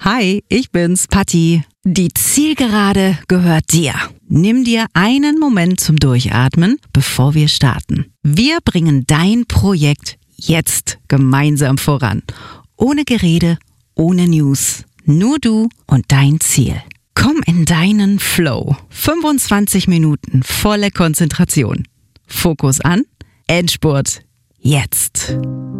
Hi, ich bin's, Patti. Die Zielgerade gehört dir. Nimm dir einen Moment zum Durchatmen, bevor wir starten. Wir bringen dein Projekt jetzt gemeinsam voran. Ohne Gerede, ohne News. Nur du und dein Ziel. Komm in deinen Flow. 25 Minuten volle Konzentration. Fokus an. Endspurt. Jetzt.